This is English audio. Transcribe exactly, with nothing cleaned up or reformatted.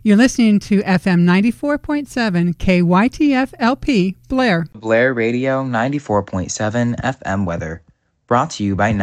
You're listening to F M ninety-four point seven K Y T F L P, Blair. Blair Radio ninety-four point seven F M weather. Brought to you by